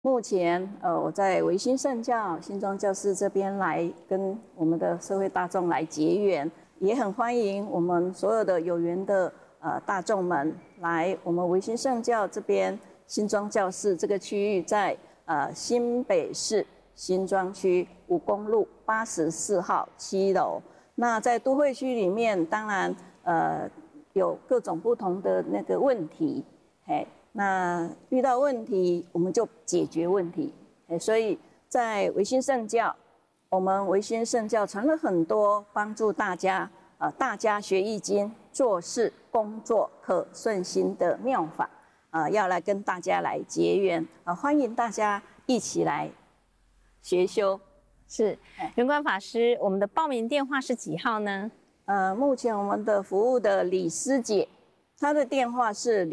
目前，我在维新圣教新庄教室这边来跟我们的社会大众来结缘，也很欢迎我们所有的有缘的大众们来我们维新圣教这边新庄教室这个区域在，新北市新庄区5公路84号7楼。那在都会区里面，当然有各种不同的那个问题，那遇到问题我们就解决问题，所以在维新圣教，我们维新圣教传了很多帮助大家大家学易经、做事工作可顺心的妙法要来跟大家来结缘欢迎大家一起来学修。 是，圆观法师，我们的报名电话是几号呢？ 目前我们的服务的李师姐。他的电话是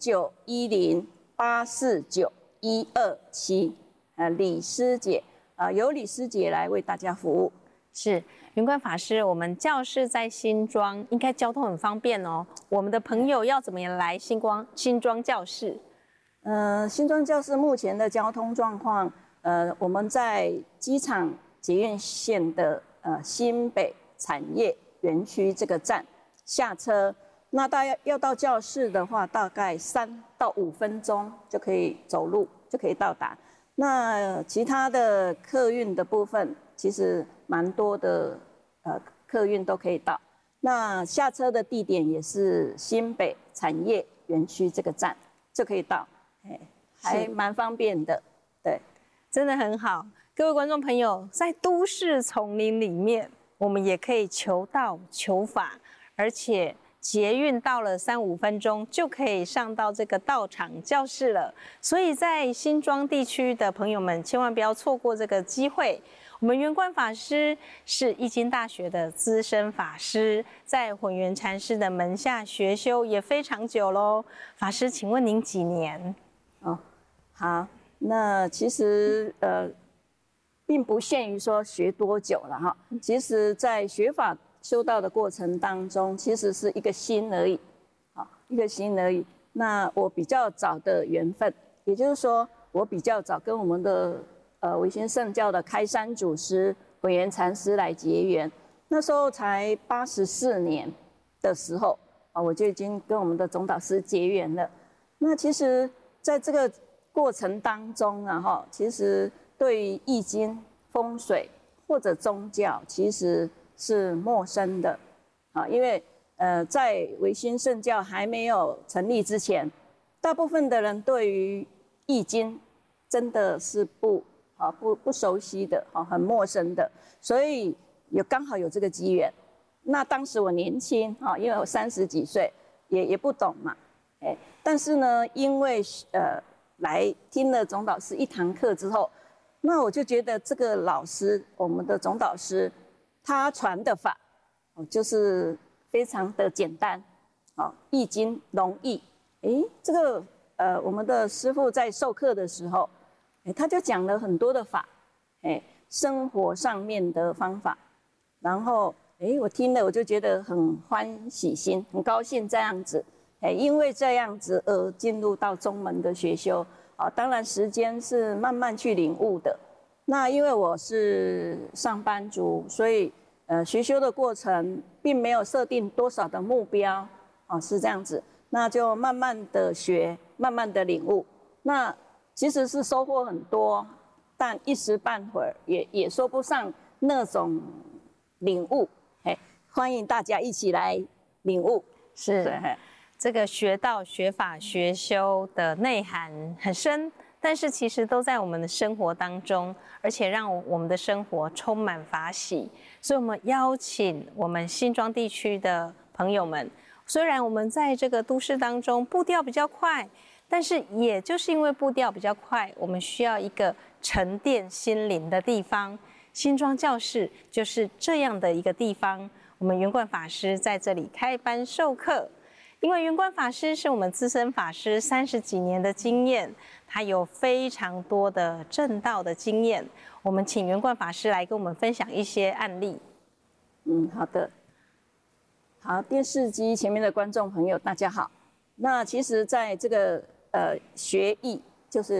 0910849127，李师姐，由李师姐来为大家服务。 是，圆观法师，我们教室在新庄，应该交通很方便哦。我们的朋友要怎么样来新庄教室？ 新庄教室目前的交通状况，我们在机场捷运线的新北产业园区这个站下车。那要到教室的话，大概3到5分钟就可以走路就可以到达。那其他的客运的部分，其实蛮多的，客运都可以到。那下车的地点也是新北产业园区这个站就可以到，还蛮方便的。对， 真的很好。各位观众朋友，在都市丛林里面，我们也可以求道求法，而且捷运到了3、5分钟就可以上到这个道场教室了，所以在新庄地区的朋友们千万不要错过这个机会。我们圆观法师是易经大学的资深法师，在混元禅师的门下学修也非常久喽。法师，请问您几年？ 好，那其实并不限于说学多久了哈，其实在学法修道的过程当中，其实是一个心而已，一个心而已。那我比较早的缘分，也就是说，我比较早跟我们的维新圣教的开山祖师混元禅师来结缘。那时候才84年的时候我就已经跟我们的总导师结缘了。那其实在这个过程当中其实对于易经、风水或者宗教，其实是陌生的因为在维新圣教还没有成立之前，大部分的人对于易经真的是不熟悉的很陌生的，所以刚好有这个机缘。那当时我年轻因为我30几岁，也不懂嘛，但是呢，因为来听了总导师1堂课之后，那我就觉得这个老师，我们的总导师，他传的法就是非常的简单，易经容易。这个我们的师父在授课的时候，他就讲了很多的法，生活上面的方法，然后我听了我就觉得很欢喜心，很高兴这样子，因为这样子而进入到宗门的学修当然时间是慢慢去领悟的。那因为我是上班族，所以学修的过程并没有设定多少的目标是这样子，那就慢慢的学，慢慢的领悟。那其实是收获很多，但一时半会儿也说不上那种领悟。欢迎大家一起来领悟。 是，这个学道、学法、学修的内涵很深，但是其实都在我们的生活当中，而且让我们的生活充满法喜。所以我们邀请我们新庄地区的朋友们，虽然我们在这个都市当中步调比较快，但是也就是因为步调比较快，我们需要一个沉淀心灵的地方。新庄教室就是这样的一个地方。我们圆观法师在这里开班授课，因为圆观法师是我们资深法师30几年的经验，他有非常多的正道的经验。我们请圆观法师来跟我们分享一些案例。 好的。好，电视机前面的观众朋友大家好。那其实在这个学艺就是